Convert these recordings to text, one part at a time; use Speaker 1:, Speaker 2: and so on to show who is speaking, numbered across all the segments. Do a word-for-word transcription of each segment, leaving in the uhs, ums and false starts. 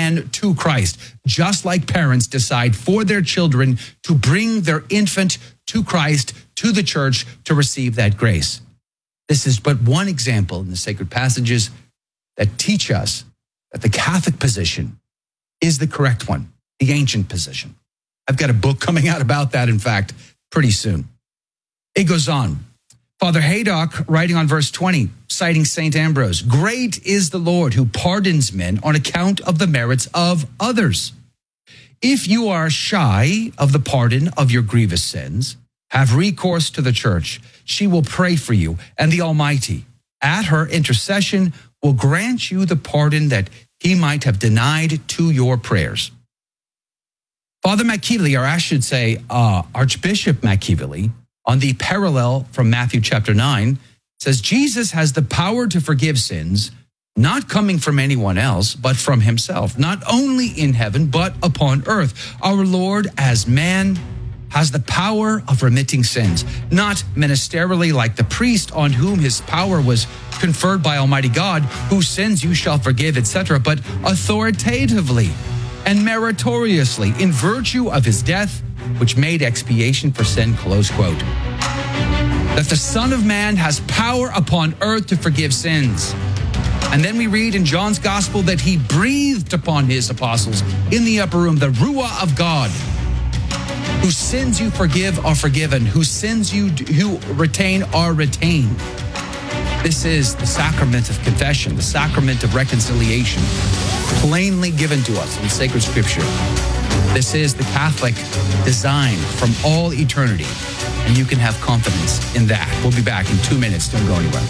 Speaker 1: man to Christ, just like parents decide for their children to bring their infant to Christ, to the church, to receive that grace. This is but one example in the sacred passages that teach us that the Catholic position is the correct one, the ancient position. I've got a book coming out about that, in fact, pretty soon. It goes on. Father Haydock, writing on verse twenty, citing Saint Ambrose, "Great is the Lord who pardons men on account of the merits of others. If you are shy of the pardon of your grievous sins, have recourse to the church. She will pray for you, and the Almighty, at her intercession, will grant you the pardon that he might have denied to your prayers." Father McKeevely, or I should say uh, Archbishop McKeevely, on the parallel from Matthew chapter nine, says Jesus has the power to forgive sins, not coming from anyone else, but from himself, not only in heaven, but upon earth. Our Lord, as man, has the power of remitting sins, not ministerially like the priest on whom his power was conferred by Almighty God, whose sins you shall forgive, et cetera, but authoritatively and meritoriously in virtue of his death, which made expiation for sin, close quote. That the Son of Man has power upon earth to forgive sins. And then we read in John's gospel that he breathed upon his apostles in the upper room, the Ruah of God. Whose sins you forgive are forgiven, whose sins you who retain are retained. This is the sacrament of confession, the sacrament of reconciliation, plainly given to us in sacred scripture. This is the Catholic design from all eternity, and you can have confidence in that. We'll be back in two minutes. Don't go anywhere.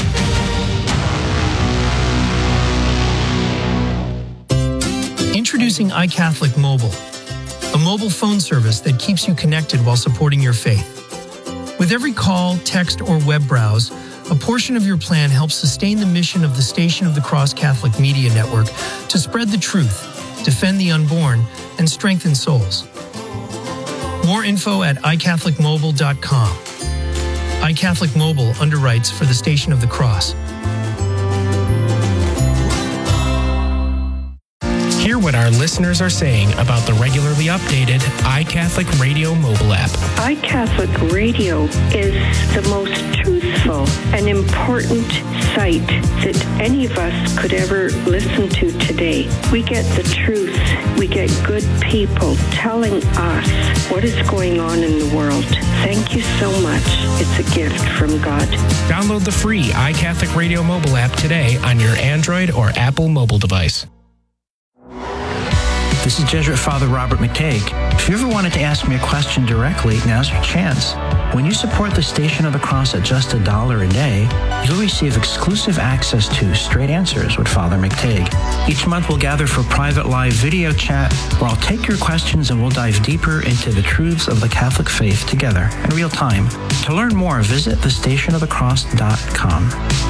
Speaker 2: Introducing iCatholic Mobile, a mobile phone service that keeps you connected while supporting your faith. With every call, text, or web browse, a portion of your plan helps sustain the mission of the Station of the Cross Catholic Media Network to spread the truth, defend the unborn, and strengthen souls. More info at i catholic mobile dot com. iCatholic Mobile underwrites for the Station of the Cross.
Speaker 3: Hear what our listeners are saying about the regularly updated iCatholic Radio mobile app.
Speaker 4: iCatholic Radio is the most truthful and important site that any of us could ever listen to today. We get the truth. We get good people telling us what is going on in the world. Thank you so much. It's a gift from God.
Speaker 3: Download the free iCatholic Radio mobile app today on your Android or Apple mobile device.
Speaker 5: This is Jesuit Father Robert McTague. If you ever wanted to ask me a question directly, now's your chance. When you support the Station of the Cross at just a dollar a day, you'll receive exclusive access to Straight Answers with Father McTague. Each month we'll gather for private live video chat where I'll take your questions and we'll dive deeper into the truths of the Catholic faith together in real time. To learn more, visit the station of the cross dot com.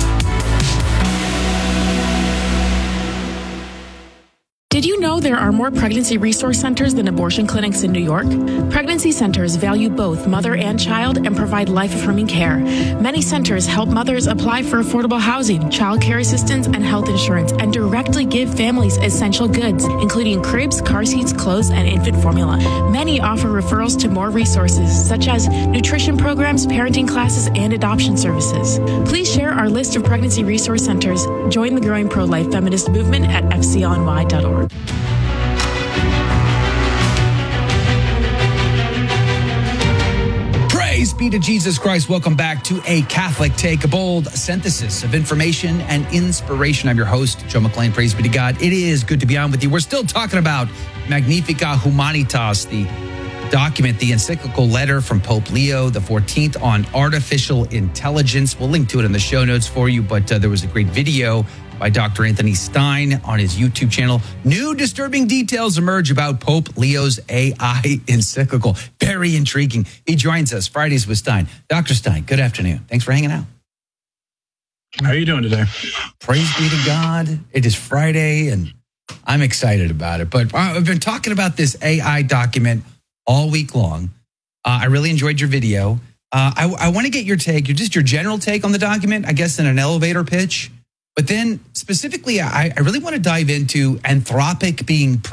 Speaker 6: Did you know there are more pregnancy resource centers than abortion clinics in New York? Pregnancy centers value both mother and child and provide life-affirming care. Many centers help mothers apply for affordable housing, child care assistance, and health insurance, and directly give families essential goods, including cribs, car seats, clothes, and infant formula. Many offer referrals to more resources, such as nutrition programs, parenting classes, and adoption services. Please share our list of pregnancy resource centers. Join the growing pro-life feminist movement at f c o n y dot org.
Speaker 1: Praise be to Jesus Christ. Welcome back to A Catholic Take, a bold synthesis of information and inspiration. I'm your host, Joe McLean. Praise be to God. It is good to be on with you. We're still talking about Magnificat Humanitas, the document, the encyclical letter from Pope Leo the fourteenth on artificial intelligence. We'll link to it in the show notes for you, but uh, there was a great video by Doctor Anthony Stein on his YouTube channel. New disturbing details emerge about Pope Leo's A I encyclical. Very intriguing. He joins us Fridays with Stein. Doctor Stein, good afternoon. Thanks for hanging out.
Speaker 7: How are you doing today?
Speaker 1: Praise be to God. It is Friday, and I'm excited about it. But I've been talking about this A I document all week long. Uh, I really enjoyed your video. Uh, I, I want to get your take, your, just your general take on the document, I guess in an elevator pitch. But then specifically, I, I really want to dive into Anthropic being